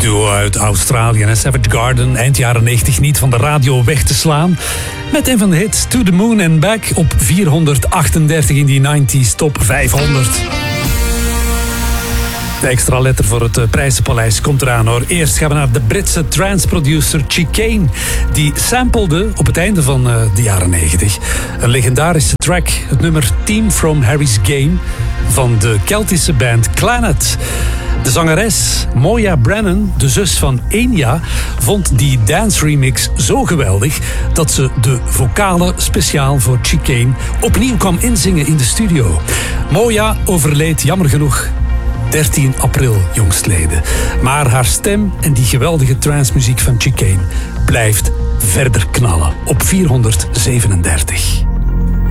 duo uit Australië, Savage Garden, eind jaren 90 niet van de radio weg te slaan. Met een van de hits To The Moon and Back op 438 in die 90s Top 500. De extra letter voor het Prijzenpaleis komt eraan hoor. Eerst gaan we naar de Britse trance-producer Chicane. Die samplede op het einde van de jaren 90 een legendarische track. Het nummer Team from Harry's Game van de Keltische band Clannad. De zangeres Moya Brennan, de zus van Enya, vond die dance remix zo geweldig dat ze de vocalen speciaal voor Chicane opnieuw kwam inzingen in de studio. Moya overleed jammer genoeg 13 april jongstleden. Maar haar stem en die geweldige trancemuziek van Chicane blijft verder knallen op 437.